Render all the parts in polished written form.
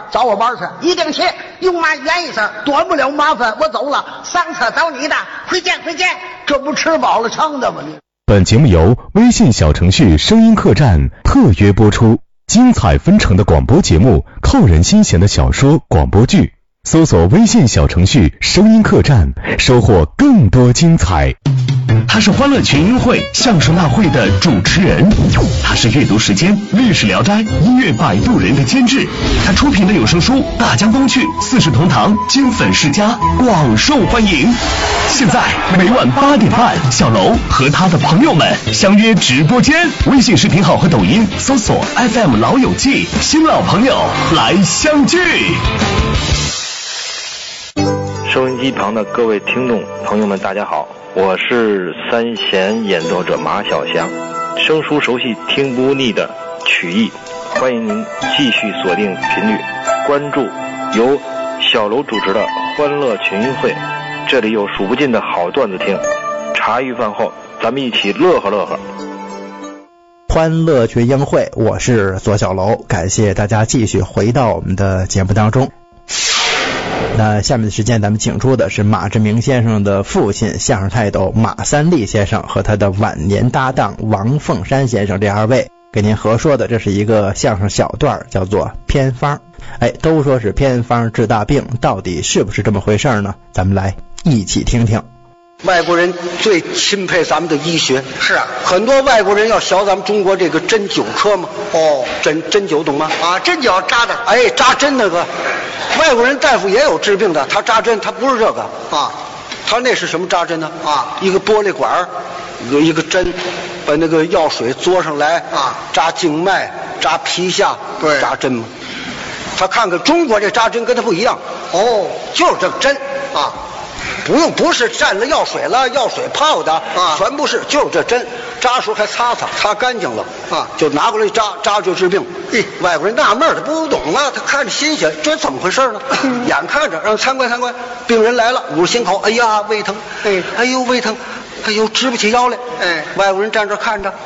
找我玩去，一定去，用马远一声，短不了麻烦，我走了，上车找你的，回见回见，这不吃饱了撑的吗你？ 本节目由微信小程序声音客栈特约播出，精彩纷呈的广播节目，扣人心弦的小说广播剧，搜索微信小程序声音客栈，收获更多精彩。 他是欢乐群英会相声大会的主持人，他是阅读时间历史聊斋音乐摆渡人的监制，他出品的有声书《大江东去》《四世同堂》金粉世家广受欢迎。现在每晚8点半，小楼和他的朋友们相约直播间，微信视频号和抖音搜索 FM 老友记，新老朋友来相聚。 收音机旁的各位听众朋友们大家好，我是三弦演奏者马小祥，生疏熟悉听不腻的曲艺，欢迎您继续锁定频率，关注由小楼主持的欢乐群英会，这里有数不尽的好段子听，茶余饭后咱们一起乐呵乐呵。 欢乐群英会，我是左小楼，感谢大家继续回到我们的节目当中。那下面的时间咱们请出的是马志明先生的父亲相声泰斗马三立先生和他的晚年搭档王凤山先生，这二位给您合说的这是一个相声小段，叫做偏方。都说是偏方治大病，到底是不是这么回事呢？咱们来一起听听。 外国人最钦佩咱们的医学，是啊，很多外国人要学咱们中国这个针灸科嘛。哦，针灸懂吗？啊，针灸扎的，扎针那个，外国人大夫也有治病的，他扎针，他不是这个啊，他那是什么扎针呢？啊，一个玻璃管，有一个针，把那个药水嘬上来啊，扎静脉，扎皮下，对，扎针嘛。他看看中国这扎针跟他不一样，哦，就是这个针啊。不是蘸了药水了，药水泡的啊，全不是，就是这针扎时候还擦干净了啊，就拿过来扎就治病。外国人纳闷，他不懂啊，他看着新鲜，这怎么回事呢？眼看着让参观，病人来了，捂着心口，哎呀胃疼，哎呦胃疼，哎呦直不起腰来，外国人站这看着，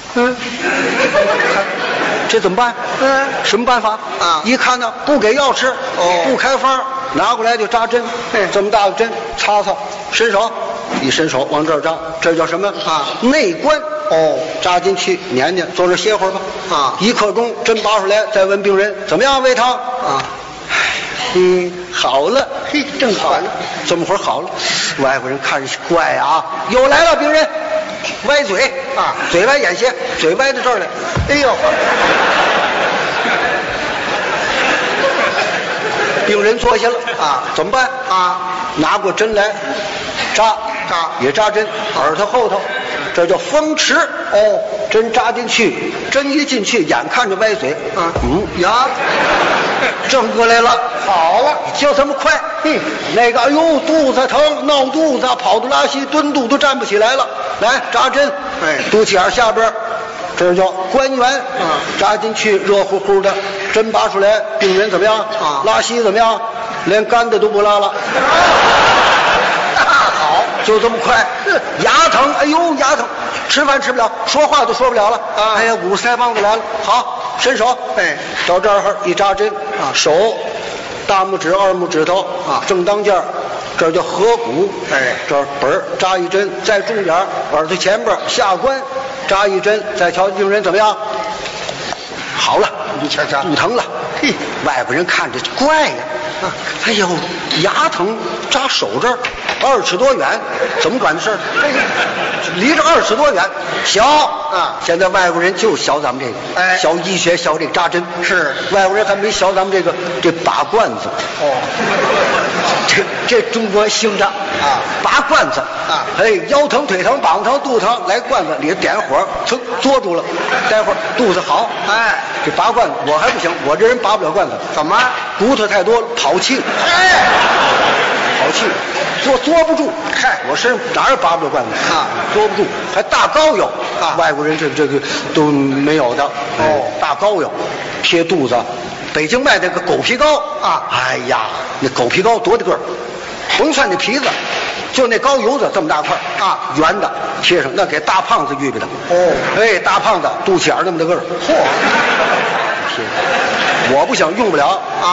这怎么办？什么办法啊？一看呢，不给药吃，不开方，拿过来就扎针，这么大的针，擦，伸手，一伸手往这儿扎，这叫什么啊？内关。扎进去，粘，坐这歇会儿吧。啊，1刻钟，针拔出来，再问病人怎么样，胃疼啊？好了，正好了，这么会儿好了。外国人看着怪啊，又来了病人，歪嘴啊，嘴歪眼斜，嘴歪到这儿来，哎呦！病人坐下了啊，怎么办啊？拿过针来，扎也扎针，耳朵后头，这叫风池。针扎进去，针一进去，眼看着歪嘴，呀，正过来了，好了，就这么快。那个，哎呦，肚子疼，闹肚子，跑肚拉稀，蹲肚都站不起来了，来扎针，肚脐眼下边，这叫关元，扎进去，热乎乎的，针拔出来，病人怎么样啊？拉稀怎么样？连干的都不拉了。好，就这么快。牙疼，哎呦，牙疼，吃饭吃不了，说话都说不了了。哎呀，捂腮帮子来了。好，伸手，到这儿一扎针啊，手，大拇指、2拇指头啊，正当间，这叫合谷。这儿本扎一针，再重点，耳朵前边下关扎一针，再瞧病人怎么样？好了，你瞧瞧，不疼了。外国人看着怪呀，哎呦，牙疼扎手这儿，2尺多远，怎么管的事儿？离着2尺多远，小啊！现在外国人就学咱们这个，学医学，学这个扎针。是，外国人还没学咱们这拔罐子。这中国兴着啊，拔罐子啊，腰疼、腿疼、膀疼、肚疼，来罐子里点火，噌嘬住了，待会儿肚子好。这拔罐子我还不行，我这人拔不了罐子。怎么？骨头太多了，跑气。跑气，嘬不住。我身上哪儿拔不了罐子啊？嘬不住，还大膏药啊！外国人这个都没有的。大膏药贴肚子。北京卖那个狗皮膏啊，哎呀，那狗皮膏多大个儿，甭算那皮子，就那膏油子这么大块啊，圆的贴上，那给大胖子预备的。大胖子肚脐眼那么大个儿，我不想用不了啊。